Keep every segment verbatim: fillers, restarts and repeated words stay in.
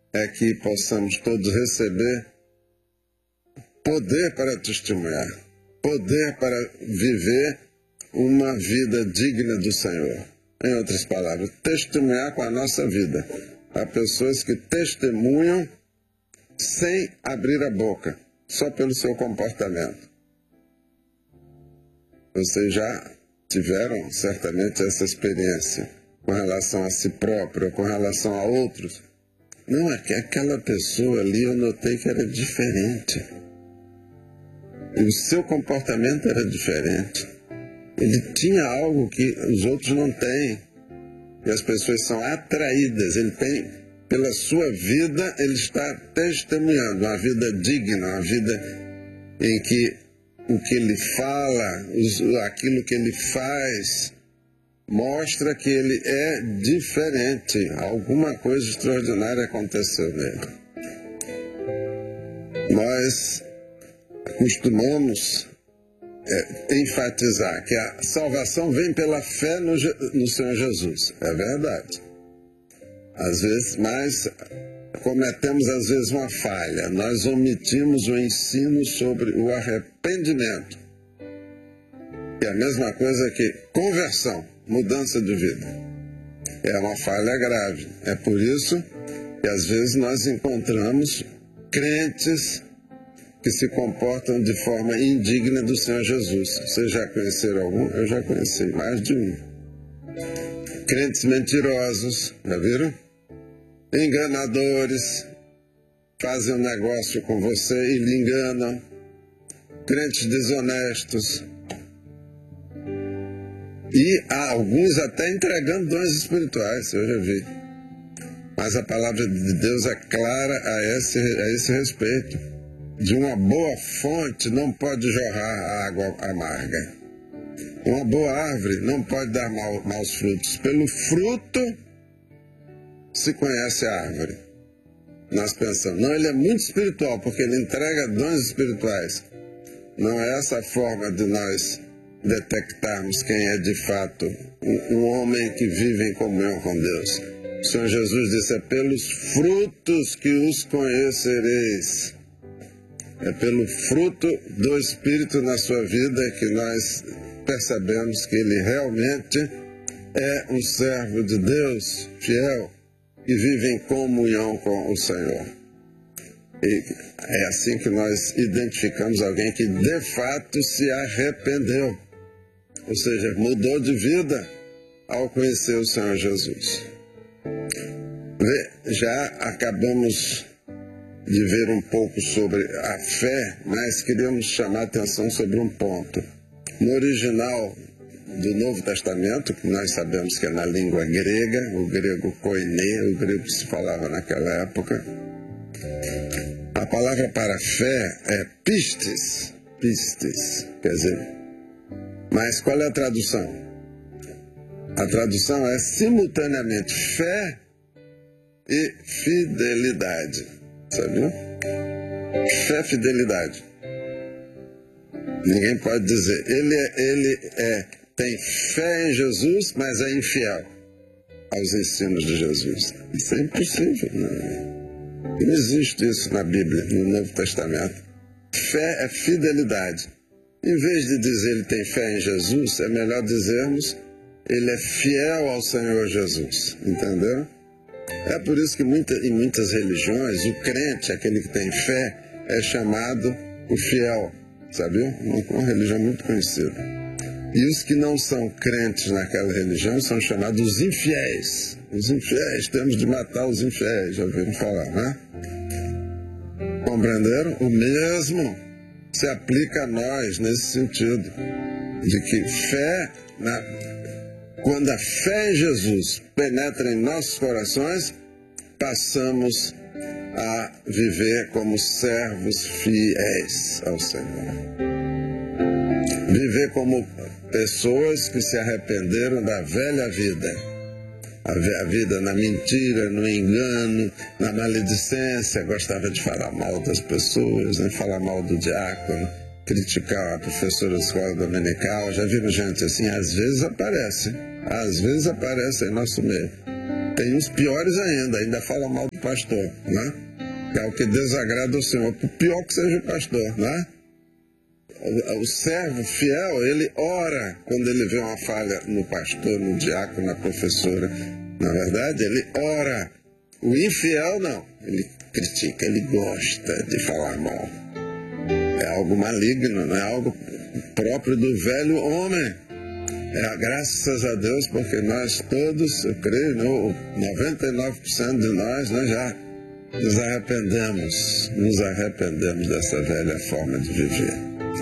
é que possamos todos receber poder para testemunhar, poder para viver uma vida digna do Senhor. Em outras palavras, testemunhar com a nossa vida. Há pessoas que testemunham sem abrir a boca, só pelo seu comportamento. Vocês já tiveram certamente essa experiência com relação a si próprio, com relação a outros. Não, é que aquela pessoa ali eu notei que era diferente. E o seu comportamento era diferente. Ele tinha algo que os outros não têm. E as pessoas são atraídas. Ele tem, pela sua vida, ele está testemunhando uma vida digna, uma vida em que o que ele fala, aquilo que ele faz, mostra que ele é diferente. Alguma coisa extraordinária aconteceu nele. Nós costumamos é, enfatizar que a salvação vem pela fé no, no Senhor Jesus. É verdade. Às vezes, mas cometemos às vezes uma falha. Nós omitimos o ensino sobre o arrependimento. Que é a mesma coisa que conversão, mudança de vida. É uma falha grave. É por isso que às vezes nós encontramos crentes que se comportam de forma indigna do Senhor Jesus. Vocês já conheceram algum? Eu já conheci mais de um. Crentes mentirosos, já viram? Enganadores, fazem um negócio com você e lhe enganam. Crentes desonestos. E há alguns até entregando dons espirituais, eu já vi. Mas a palavra de Deus é clara a esse, a esse respeito. De uma boa fonte não pode jorrar água amarga. Uma boa árvore não pode dar mal, maus frutos. Pelo fruto se conhece a árvore. Nós pensamos, não, ele é muito espiritual, porque ele entrega dons espirituais. Não é essa a forma de nós detectarmos quem é de fato um, um homem que vive em comunhão com Deus. O Senhor Jesus disse, é pelos frutos que os conhecereis. É pelo fruto do Espírito na sua vida que nós percebemos que ele realmente é um servo de Deus, fiel, que vive em comunhão com o Senhor. E é assim que nós identificamos alguém que de fato se arrependeu, ou seja, mudou de vida ao conhecer o Senhor Jesus. Já acabamos de ver um pouco sobre a fé, mas queríamos chamar a atenção sobre um ponto. No original do Novo Testamento, que nós sabemos que é na língua grega, o grego koiné, o grego que se falava naquela época, a palavra para fé é pistes, pistes, quer dizer, mas qual é a tradução? A tradução é simultaneamente fé e fidelidade. Sabia? Fé, fidelidade. Ninguém pode dizer, ele, é, ele é, tem fé em Jesus, mas é infiel aos ensinos de Jesus. Isso é impossível. Não, não existe isso na Bíblia, no Novo Testamento. Fé é fidelidade. Em vez de dizer ele tem fé em Jesus, é melhor dizermos ele é fiel ao Senhor Jesus. Entendeu? É por isso que muita, em muitas religiões, o crente, aquele que tem fé, é chamado o fiel, sabia? Uma, uma religião muito conhecida. E os que não são crentes naquela religião são chamados os infiéis. Os infiéis, temos de matar os infiéis, já ouviram falar, né? Compreenderam? O mesmo se aplica a nós nesse sentido, de que fé, na, quando a fé em Jesus penetra em nossos corações, passamos a viver como servos fiéis ao Senhor. Viver como pessoas que se arrependeram da velha vida. A vida na mentira, no engano, na maledicência, gostava de falar mal das pessoas, né? Falar mal do diácono, criticar a professora da escola dominical. Já viram gente assim? Às vezes aparece, às vezes aparece em nosso meio. Tem uns piores ainda, ainda fala mal do pastor, né? É o que desagrada o Senhor, por pior que seja o pastor, né? O, o servo fiel, ele ora quando ele vê uma falha no pastor, no diácono, na professora. Na verdade, ele ora. O infiel, não. Ele critica, ele gosta de falar mal. É algo maligno, não é algo próprio do velho homem. É, graças a Deus, porque nós todos, eu creio, noventa e nove por cento de nós, nós já nos arrependemos, nos arrependemos dessa velha forma de viver.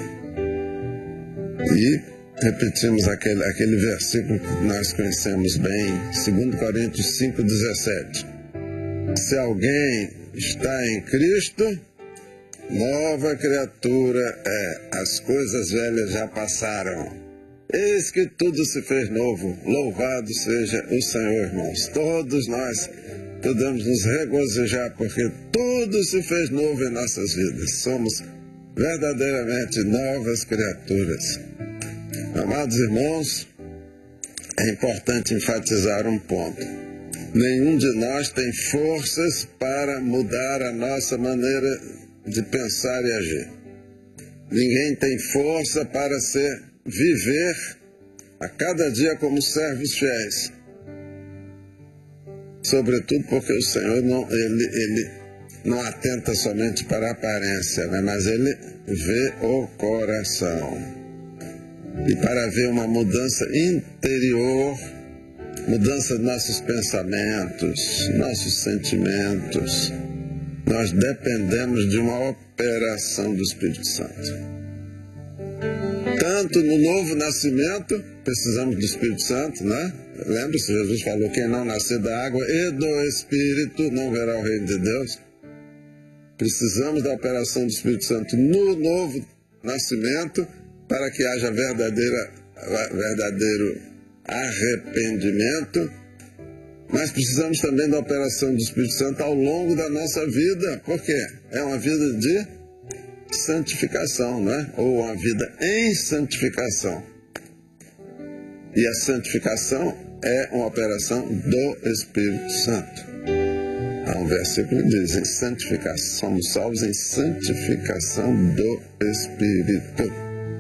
E repetimos aquele, aquele versículo que nós conhecemos bem, dois Coríntios cinco, dezessete. Se alguém está em Cristo, nova criatura é, as coisas velhas já passaram. Eis que tudo se fez novo, louvado seja o Senhor, irmãos. Todos nós podemos nos regozijar, porque tudo se fez novo em nossas vidas. Somos verdadeiramente novas criaturas. Amados irmãos, é importante enfatizar um ponto. Nenhum de nós tem forças para mudar a nossa maneira de pensar e agir. Ninguém tem força para ser viver a cada dia como servos fiéis. Sobretudo porque o Senhor não, ele, ele não atenta somente para a aparência, né? Mas Ele vê o coração. E para ver uma mudança interior, mudança de nossos pensamentos, nossos sentimentos, nós dependemos de uma operação do Espírito Santo. Tanto no novo nascimento, precisamos do Espírito Santo, né? Lembra-se, Jesus falou, quem não nascer da água e do Espírito não verá o reino de Deus. Precisamos da operação do Espírito Santo no novo nascimento para que haja verdadeira, verdadeiro arrependimento, mas precisamos também da operação do Espírito Santo ao longo da nossa vida. Por quê? É uma vida de santificação, não é? Ou uma vida em santificação. E a santificação é uma operação do Espírito Santo. Há um versículo que diz, em santificação, somos salvos em santificação do Espírito.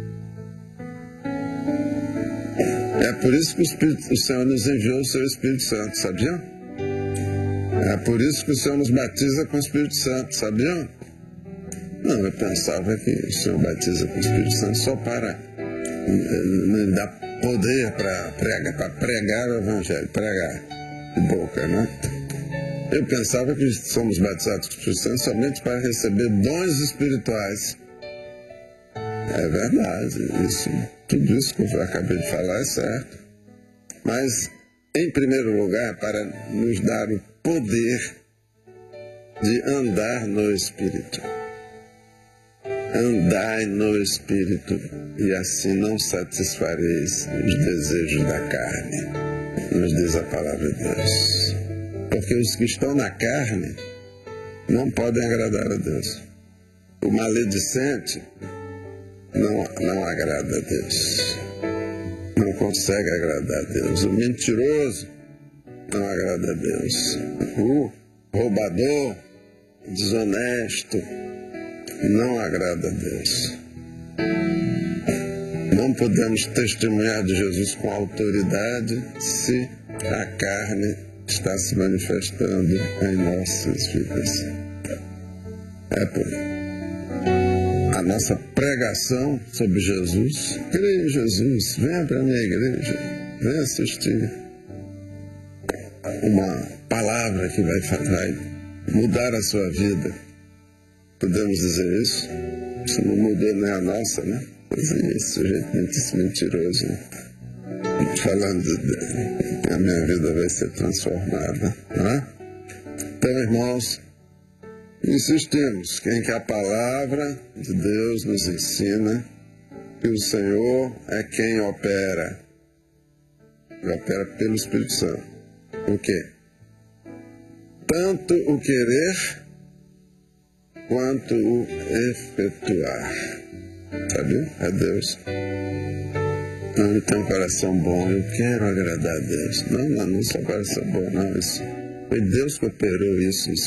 É por isso que o, Espírito, o Senhor nos enviou o seu Espírito Santo, sabiam? É por isso que o Senhor nos batiza com o Espírito Santo, sabiam? Não, eu pensava que o Senhor batiza com o Espírito Santo só para me dar poder para pregar, para pregar o Evangelho, pregar de boca, né? Eu pensava que somos batizados com o Espírito Santo somente para receber dons espirituais. É verdade, isso, tudo isso que eu acabei de falar é certo. Mas, em primeiro lugar, para nos dar o poder de andar no Espírito. Andai no Espírito, e assim não satisfareis os desejos da carne, nos diz a palavra de Deus. Porque os que estão na carne não podem agradar a Deus. O maledicente não, não agrada a Deus, não consegue agradar a Deus. O mentiroso não agrada a Deus. O roubador, desonesto, não agrada a Deus. Não podemos testemunhar de Jesus com autoridade se a carne está se manifestando em nossas vidas. É por a nossa pregação sobre Jesus. Creia em Jesus, venha para a minha igreja, venha assistir uma palavra que vai, vai mudar a sua vida. Podemos dizer isso? Isso não mudou nem a nossa, né? Esse sujeito muito mentiroso, né? Falando que a minha vida vai ser transformada, não é? Então, irmãos, insistimos que em que a palavra de Deus nos ensina que o Senhor é quem opera, e opera pelo Espírito Santo. O quê? Tanto o querer quanto o efetuar. Sabe? É Deus. Não, ele tem um coração bom, eu quero agradar a Deus. Não, não, não é só coração bom, não. Isso, foi Deus que operou isso.